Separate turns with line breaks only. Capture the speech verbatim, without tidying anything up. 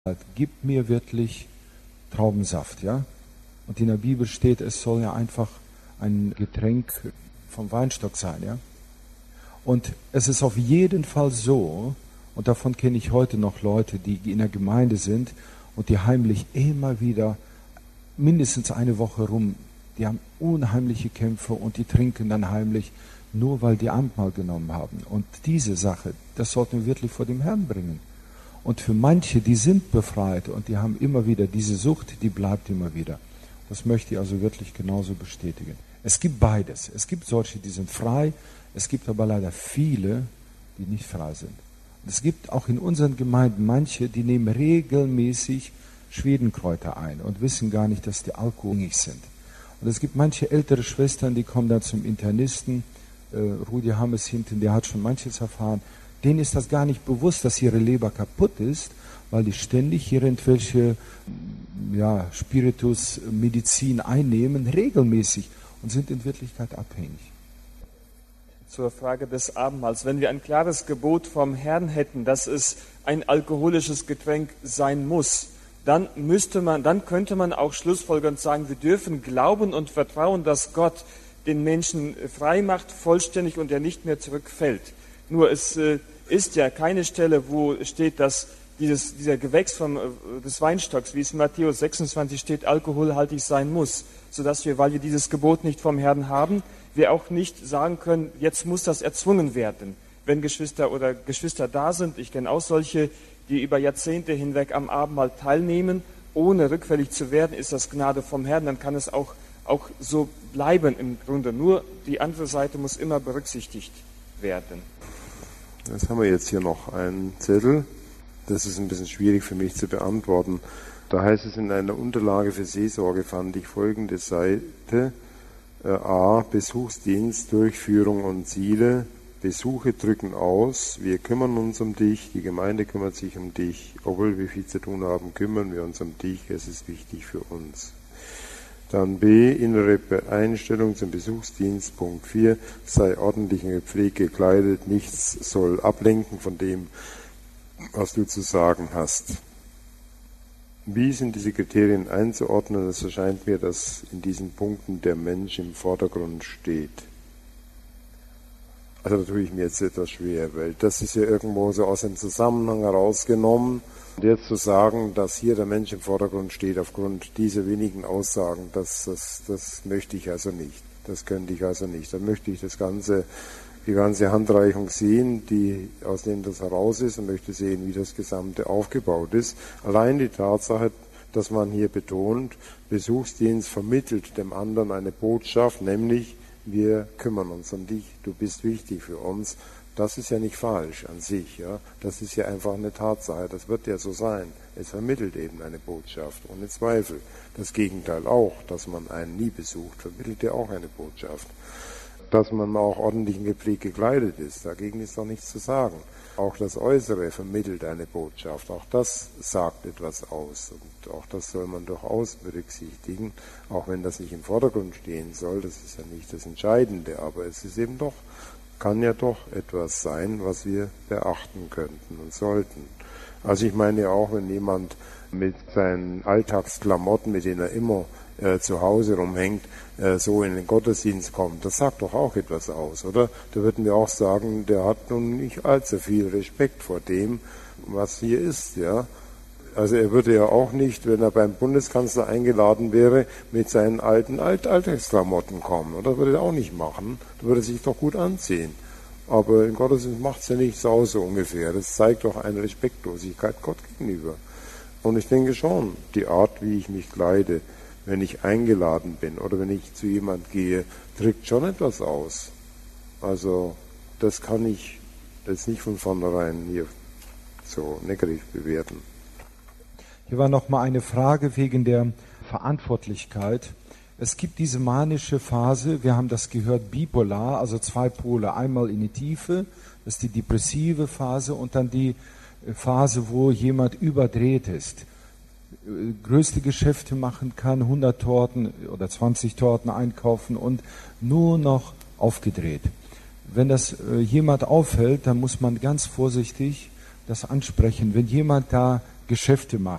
Gib mir wirklich Traubensaft, ja? Und in der Bibel steht, es soll ja einfach ein Getränk vom Weinstock sein, ja? Und es ist auf jeden Fall so, und davon kenne ich heute noch Leute, die in der Gemeinde sind und die heimlich immer wieder mindestens eine Woche rum, die haben unheimliche Kämpfe und die trinken dann heimlich, nur weil die Abendmahl genommen haben. Und diese Sache, das sollten wir wirklich vor dem Herrn bringen. Und für manche, die sind befreit und die haben immer wieder diese Sucht, die bleibt immer wieder. Das möchte ich also wirklich genauso bestätigen. Es gibt beides. Es gibt solche, die sind frei, es gibt aber leider viele, die nicht frei sind. Und es gibt auch in unseren Gemeinden manche, die nehmen regelmäßig Schwedenkräuter ein und wissen gar nicht, dass die alkoholabhängig sind. Und es gibt manche ältere Schwestern, die kommen dann zum Internisten, äh, Rudi Hammes hinten, der hat schon manches erfahren. Denen ist das gar nicht bewusst, dass ihre Leber kaputt ist, weil die ständig hier irgendwelche ja, Spiritus, Medizin einnehmen, regelmäßig, und sind in Wirklichkeit abhängig.
Zur Frage des Abendmahls. Wenn wir ein klares Gebot vom Herrn hätten, dass es ein alkoholisches Getränk sein muss, dann müsste man, dann könnte man auch schlussfolgernd sagen, wir dürfen glauben und vertrauen, dass Gott den Menschen frei macht, vollständig, und er nicht mehr zurückfällt. Nur es äh, ist ja keine Stelle, wo steht, dass dieses, dieser Gewächs vom, äh, des Weinstocks, wie es in Matthäus sechsundzwanzig steht, alkoholhaltig sein muss, sodass wir, weil wir dieses Gebot nicht vom Herrn haben, wir auch nicht sagen können, jetzt muss das erzwungen werden. Wenn Geschwister oder Geschwister da sind, ich kenne auch solche, die über Jahrzehnte hinweg am Abendmahl teilnehmen, ohne rückfällig zu werden, ist das Gnade vom Herrn, dann kann es auch, auch so bleiben im Grunde. Nur die andere Seite muss immer berücksichtigt werden.
Jetzt haben wir jetzt hier noch einen Zettel. Das ist ein bisschen schwierig für mich zu beantworten. Da heißt es in einer Unterlage für Seelsorge, fand ich folgende Seite. Äh, A. Besuchsdienst, Durchführung und Ziele. Besuche drücken aus. Wir kümmern uns um dich. Die Gemeinde kümmert sich um dich. Obwohl wir viel zu tun haben, kümmern wir uns um dich. Es ist wichtig für uns. Dann B, innere Einstellung zum Besuchsdienst, Punkt vier, sei ordentlich und gepflegt gekleidet, nichts soll ablenken von dem, was du zu sagen hast. Wie sind diese Kriterien einzuordnen? Es erscheint mir, dass in diesen Punkten der Mensch im Vordergrund steht. Also da tue ich mir jetzt etwas schwer, weil das ist ja irgendwo so aus dem Zusammenhang herausgenommen. Und jetzt zu sagen, dass hier der Mensch im Vordergrund steht aufgrund dieser wenigen Aussagen, das, das, das möchte ich also nicht. Das könnte ich also nicht. Dann möchte ich das ganze, die ganze Handreichung sehen, die, aus dem das heraus ist, und möchte sehen, wie das Gesamte aufgebaut ist. Allein die Tatsache, dass man hier betont, Besuchsdienst vermittelt dem anderen eine Botschaft, nämlich wir kümmern uns um dich, du bist wichtig für uns. Das ist ja nicht falsch an sich, ja. Das ist ja einfach eine Tatsache, das wird ja so sein. Es vermittelt eben eine Botschaft, ohne Zweifel. Das Gegenteil auch, dass man einen nie besucht, vermittelt ja auch eine Botschaft. Dass man auch ordentlich und gepflegt gekleidet ist, dagegen ist doch nichts zu sagen. Auch das Äußere vermittelt eine Botschaft, auch das sagt etwas aus. Und auch das soll man durchaus berücksichtigen, auch wenn das nicht im Vordergrund stehen soll, das ist ja nicht das Entscheidende, aber es ist eben doch, kann ja doch etwas sein, was wir beachten könnten und sollten. Also ich meine auch, wenn jemand mit seinen Alltagsklamotten, mit denen er immer äh, zu Hause rumhängt, äh, so in den Gottesdienst kommt, das sagt doch auch etwas aus, oder? Da würden wir auch sagen, der hat nun nicht allzu viel Respekt vor dem, was hier ist, ja. Also er würde ja auch nicht, wenn er beim Bundeskanzler eingeladen wäre, mit seinen alten Alt Alltagsklamotten kommen, oder? Das würde er auch nicht machen. Da würde er sich doch gut anziehen. Aber im Gottesdienst macht es ja nicht so, so ungefähr. Das zeigt doch eine Respektlosigkeit Gott gegenüber. Und ich denke schon, die Art, wie ich mich kleide, wenn ich eingeladen bin oder wenn ich zu jemand gehe, drückt schon etwas aus. Also das kann ich jetzt nicht von vornherein hier so negativ bewerten.
Hier war noch mal eine Frage wegen der Verantwortlichkeit. Es gibt diese manische Phase, wir haben das gehört, bipolar, also zwei Pole. Einmal in die Tiefe, das ist die depressive Phase, und dann die Phase, wo jemand überdreht ist. Größte Geschäfte machen kann, hundert Torten oder zwanzig Torten einkaufen und nur noch aufgedreht. Wenn das jemand auffällt, dann muss man ganz vorsichtig das ansprechen. Wenn jemand da Geschäfte macht.